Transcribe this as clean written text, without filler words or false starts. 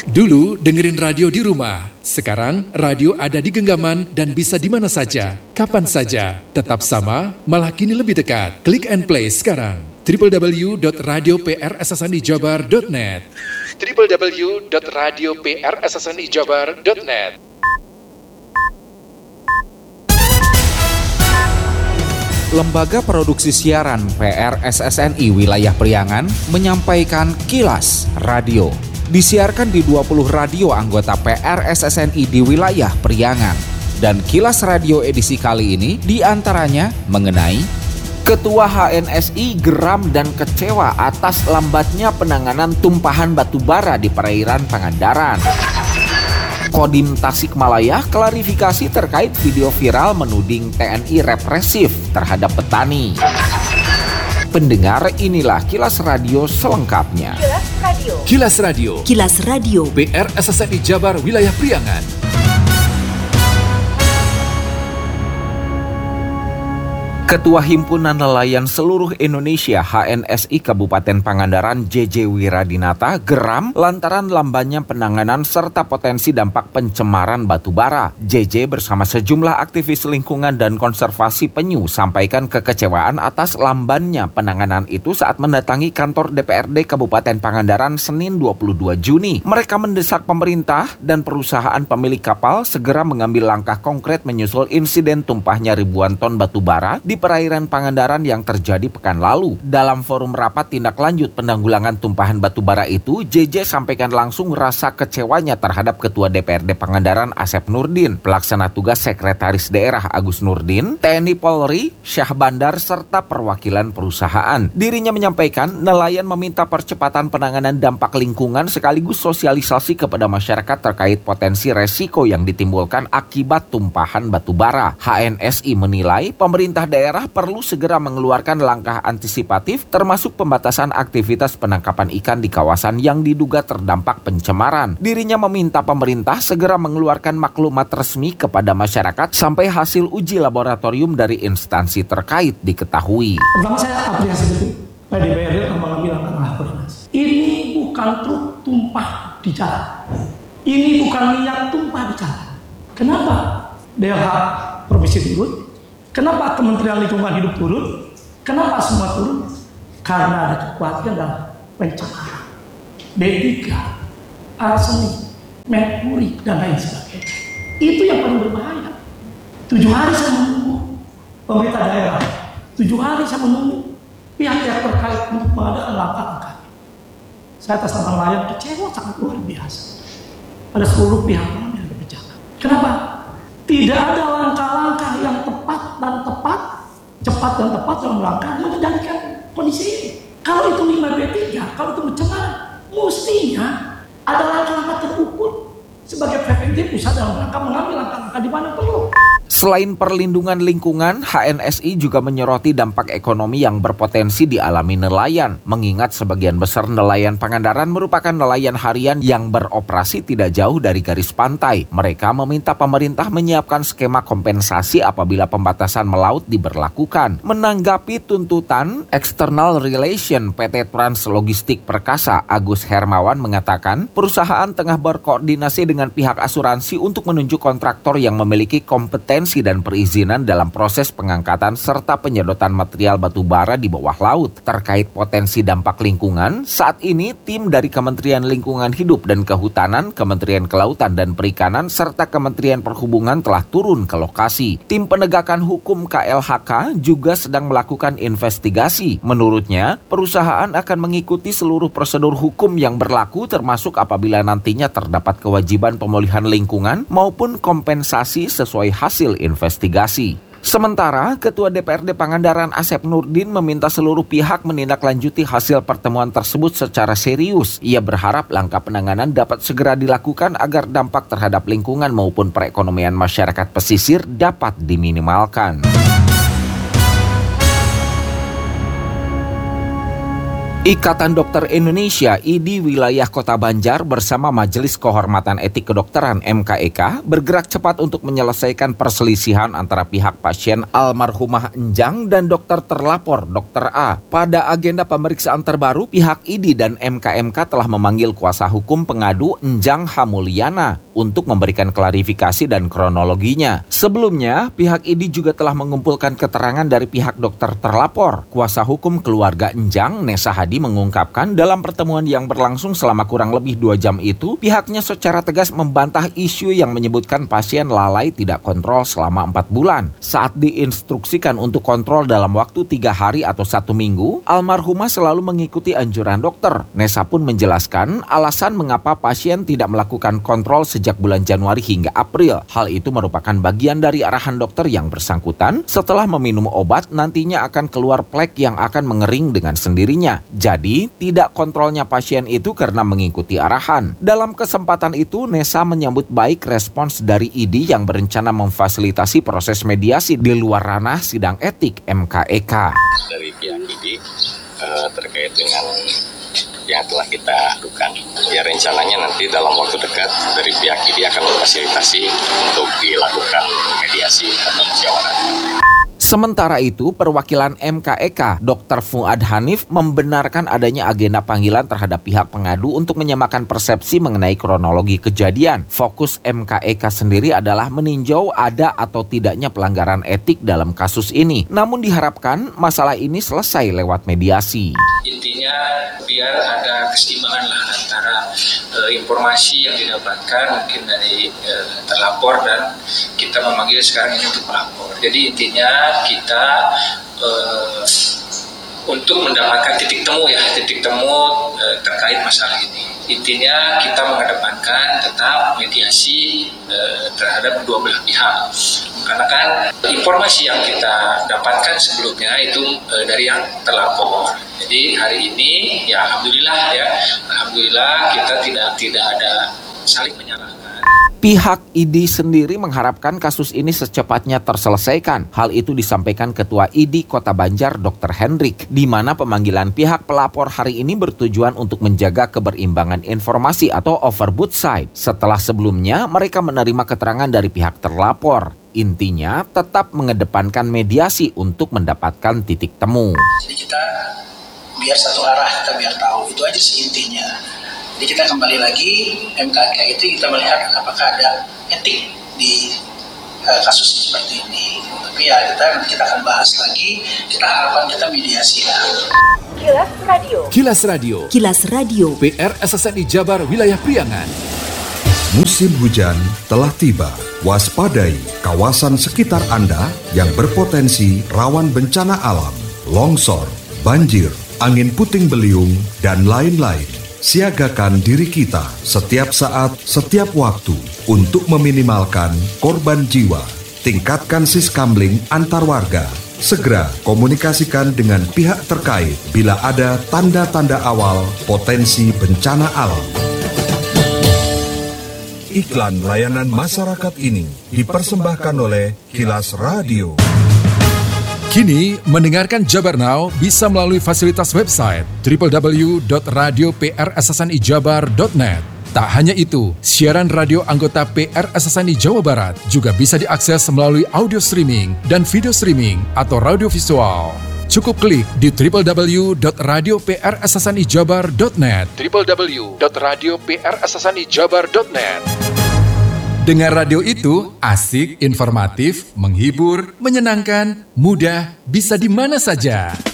Dulu dengerin radio di rumah, sekarang radio ada di genggaman dan bisa di mana saja, kapan saja. Tetap sama, malah kini lebih dekat. Klik and play sekarang. www.radioprssnijabar.net www.radioprssnijabar.net. Lembaga Produksi Siaran PRSSNI Wilayah Priangan menyampaikan Kilas Radio. Disiarkan di 20 radio anggota PRSSNI di wilayah Priangan. Dan Kilas Radio edisi kali ini diantaranya mengenai Ketua HNSI geram dan kecewa atas lambatnya penanganan tumpahan batubara di perairan Pangandaran. Kodim Tasikmalaya klarifikasi terkait video viral menuding TNI represif terhadap petani. Pendengar, inilah Kilas Radio selengkapnya. Kilas Radio. Kilas Radio. PRSSNI Jabar Wilayah Priangan. Ketua Himpunan Nelayan Seluruh Indonesia HNSI Kabupaten Pangandaran JJ Wiradinata geram lantaran lambannya penanganan serta potensi dampak pencemaran batubara. JJ bersama sejumlah aktivis lingkungan dan konservasi penyu sampaikan kekecewaan atas lambannya penanganan itu saat mendatangi kantor DPRD Kabupaten Pangandaran Senin 22 Juni. Mereka mendesak pemerintah dan perusahaan pemilik kapal segera mengambil langkah konkret menyusul insiden tumpahnya ribuan ton batubara di perairan Pangandaran yang terjadi pekan lalu. Dalam forum rapat tindak lanjut penanggulangan tumpahan batubara itu, JJ sampaikan langsung rasa kecewanya terhadap Ketua DPRD Pangandaran Asep Nurdin, Pelaksana Tugas Sekretaris Daerah Agus Nurdin, TNI Polri, Syah Bandar, serta perwakilan perusahaan. Dirinya menyampaikan nelayan meminta percepatan penanganan dampak lingkungan sekaligus sosialisasi kepada masyarakat terkait potensi resiko yang ditimbulkan akibat tumpahan batubara. HNSI menilai pemerintah daerah perlu segera mengeluarkan langkah antisipatif termasuk pembatasan aktivitas penangkapan ikan di kawasan yang diduga terdampak pencemaran. Dirinya meminta pemerintah segera mengeluarkan maklumat resmi kepada masyarakat sampai hasil uji laboratorium dari instansi terkait diketahui. Pertama saya apresiasi betul Pak DPRD telah mengambil langkah koordinasi. Ini bukan truk tumpah di jalan. Ini bukan minyak tumpah di jalan. Kenapa DLH Provinsi turun? Kenapa Kementerian Lingkungan Hidup turun? Kenapa semua turun? Karena ada kekhawatiran dalam pencemaran. B3, arsenik, merkuri, dan lain sebagainya. Itu yang paling berbahaya. 7 hari saya menunggu pemerintah daerah. 7 hari saya menunggu pihak-pihak terkait untuk mengadaan langkah-langkah. Saya atas nama nelayan kecewa sangat luar biasa. Pada seluruh pihak yang berbicara. Kenapa? Tidak ada langkah-langkah yang cepat dan tepat dalam langkah mengendalikan kondisi ini. Kalau itu 5B3, kalau itu mencegah, mestinya ada langkah-langkah terukur sebagai preventif usaha dalam rangka mengambil langkah-langkah di mana perlu. Selain perlindungan lingkungan, HNSI juga menyoroti dampak ekonomi yang berpotensi dialami nelayan. Mengingat sebagian besar nelayan Pangandaran merupakan nelayan harian yang beroperasi tidak jauh dari garis pantai. Mereka meminta pemerintah menyiapkan skema kompensasi apabila pembatasan melaut diberlakukan. Menanggapi tuntutan, External Relation PT Trans Logistik Perkasa Agus Hermawan mengatakan, perusahaan tengah berkoordinasi dengan pihak asuransi untuk menunjuk kontraktor yang memiliki kompetensi dan perizinan dalam proses pengangkatan serta penyedotan material batubara di bawah laut. Terkait potensi dampak lingkungan, saat ini tim dari Kementerian Lingkungan Hidup dan Kehutanan, Kementerian Kelautan dan Perikanan, serta Kementerian Perhubungan telah turun ke lokasi. Tim penegakan hukum KLHK juga sedang melakukan investigasi. Menurutnya, perusahaan akan mengikuti seluruh prosedur hukum yang berlaku termasuk apabila nantinya terdapat kewajiban pemulihan lingkungan maupun kompensasi sesuai hasil investigasi. Sementara, Ketua DPRD Pangandaran Asep Nurdin meminta seluruh pihak menindaklanjuti hasil pertemuan tersebut secara serius. Ia berharap langkah penanganan dapat segera dilakukan agar dampak terhadap lingkungan maupun perekonomian masyarakat pesisir dapat diminimalkan. Ikatan Dokter Indonesia IDI Wilayah Kota Banjar bersama Majelis Kehormatan Etik Kedokteran MKEK bergerak cepat untuk menyelesaikan perselisihan antara pihak pasien almarhumah Enjang dan dokter terlapor Dr. A. Pada agenda pemeriksaan terbaru, pihak IDI dan MKMK telah memanggil kuasa hukum pengadu Enjang Hamuliana untuk memberikan klarifikasi dan kronologinya. Sebelumnya, pihak IDI juga telah mengumpulkan keterangan dari pihak dokter terlapor. Kuasa hukum keluarga Enjang, Nessa Hadi, mengungkapkan dalam pertemuan yang berlangsung selama kurang lebih 2 jam itu, pihaknya secara tegas membantah isu yang menyebutkan pasien lalai tidak kontrol selama 4 bulan. Saat diinstruksikan untuk kontrol dalam waktu 3 hari atau 1 minggu, almarhumah selalu mengikuti anjuran dokter. Nessa pun menjelaskan alasan mengapa pasien tidak melakukan kontrol sejak bulan Januari hingga April. Hal itu merupakan bagian dari arahan dokter yang bersangkutan. Setelah meminum obat, nantinya akan keluar plek yang akan mengering dengan sendirinya. Jadi, tidak kontrolnya pasien itu karena mengikuti arahan. Dalam kesempatan itu, Nessa menyambut baik respons dari IDI yang berencana memfasilitasi proses mediasi di luar ranah sidang etik MKEK. Dari pihak IDI terkait dengan yang telah kita lakukan. Ya, rencananya nanti dalam waktu dekat dari pihak IDI akan memfasilitasi untuk dilakukan mediasi atau musyawarah. Sementara itu, perwakilan MKEK, Dr. Fuad Hanif, membenarkan adanya agenda panggilan terhadap pihak pengadu untuk menyamakan persepsi mengenai kronologi kejadian. Fokus MKEK sendiri adalah meninjau ada atau tidaknya pelanggaran etik dalam kasus ini. Namun diharapkan masalah ini selesai lewat mediasi. Intinya biar ada keseimbangan lah antara informasi yang didapatkan mungkin dari terlapor dan kita memanggil sekarang ini untuk pelapor. Jadi intinya kita untuk mendapatkan titik temu terkait masalah ini. Intinya kita mengedepankan tetap mediasi terhadap kedua belah pihak. Karena kan informasi yang kita dapatkan sebelumnya itu dari yang terlapor. Jadi hari ini ya alhamdulillah kita tidak ada saling menyalahkan. Pihak IDI sendiri mengharapkan kasus ini secepatnya terselesaikan. Hal itu disampaikan Ketua IDI Kota Banjar Dr. Hendrik, di mana pemanggilan pihak pelapor hari ini bertujuan untuk menjaga keberimbangan informasi atau over both side. Setelah sebelumnya mereka menerima keterangan dari pihak terlapor. Intinya tetap mengedepankan mediasi untuk mendapatkan titik temu. Jadi kita biar satu arah, kita biar tahu. Itu aja sih intinya. Jadi kita kembali lagi, MKK itu kita melihat apakah ada etik di kasus seperti ini. Tapi ya kita akan bahas lagi, kita harapan kita mediasi lah. Kilas Radio. Kilas Radio. Kilas Radio. PR SSNI Jabar Wilayah Priangan. Musim hujan telah tiba. Waspadai kawasan sekitar Anda yang berpotensi rawan bencana alam, longsor, banjir, angin puting beliung, dan lain-lain. Siagakan diri kita setiap saat, setiap waktu untuk meminimalkan korban jiwa. Tingkatkan siskamling antar warga. Segera komunikasikan dengan pihak terkait bila ada tanda-tanda awal potensi bencana alam. Iklan layanan masyarakat ini dipersembahkan oleh Kilas Radio. Kini, mendengarkan Jabar Now bisa melalui fasilitas website www.radio.prssnijabar.net. Tak hanya itu, siaran radio anggota PRSSNI Jawa Barat juga bisa diakses melalui audio streaming dan video streaming atau radio visual. Cukup klik di www.radio.prssnijabar.net www.radio.prssnijabar.net. Dengar radio itu asik, informatif, menghibur, menyenangkan, mudah, bisa di mana saja.